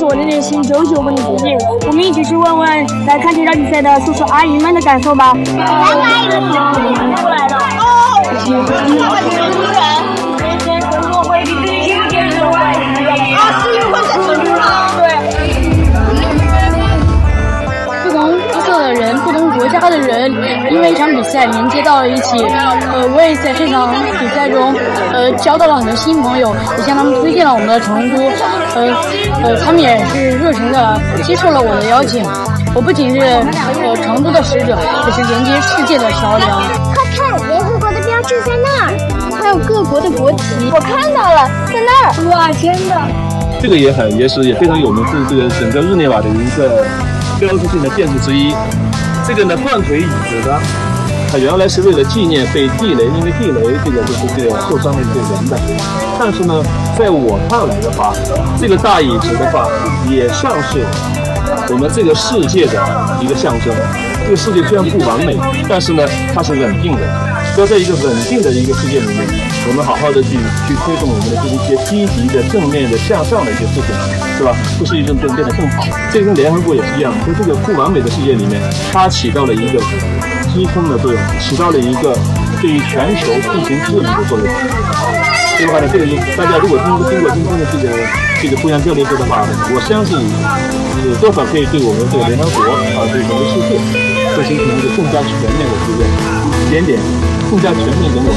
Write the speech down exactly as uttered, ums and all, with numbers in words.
我的内心久久不能平静。我们一起去问问来看这场比赛的叔叔阿姨们的感受吧。来来过来的哦，喜欢主人。今天成都会比最近一天的外啊，是因为在成都了。对。不同肤色的人，不同国家的人，因为一场比赛连接到了一起。呃，我也在这场比赛中，呃，交到了很多新朋友，也向他们推荐了我们的成都。呃呃，他们也是热情的接受了我的邀请。我不仅是呃成都的使者，也是连接世界的桥梁。 快看，联合国的标志在那儿，还有各国的国旗，我看到了，在那儿。哇，真的！ 这个也很也是也非常有名，是这个整个日内瓦的一个标志性的建筑之一。这个呢，断腿椅子呢，它原来是为了纪念被地雷，因为地雷这个就是这个受伤的一些人的。但是呢，在我看来的话，这个大椅子的话，也像是我们这个世界的一个象征。这个世界虽然不完美，但是呢，它是稳定的。所以在一个稳定的一个世界里面，我们好好的去去推动我们的这一些积极的、正面的、向上的一些事情，是吧？不是一阵阵变得更好。这跟联合国也是一样，在这个不完美的世界里面，它起到了一个支撑的作用，起到了一个对于全球进行治理的作用。所以的话呢，这个大家如果经过经过今天的这个这个互相交流的话，我相信有多少可以对我们这个联合国啊，对整个世界，会形成一个更加全面的这个一点点、更加全面的我们